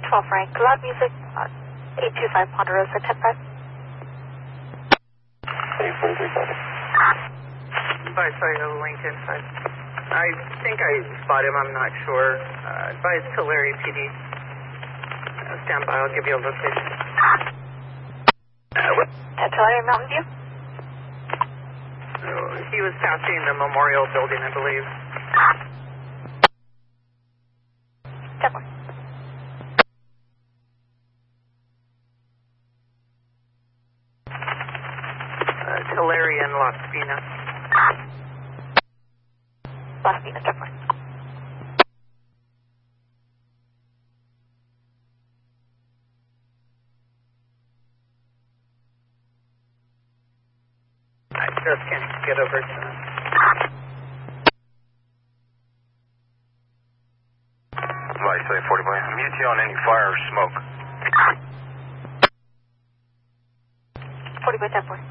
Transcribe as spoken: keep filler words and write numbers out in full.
twelve Frank, loud music, uh, eight two five Ponderosa, ten five. eight forty-three Ponderosa. Sorry, Lincoln. I, I think I spot him, I'm not sure. Uh, advise Tulare P D. Uh, stand by, I'll give you a location. Uh, Tulare Mountain View? Uh, he was passing the Memorial Building, I believe. ten four. Uh, Tulare and Las Pinas. Las Pinas, ten four. I just can't get over to him. Advise eight forty-five. Mute you on any fire or smoke. forty by ten four.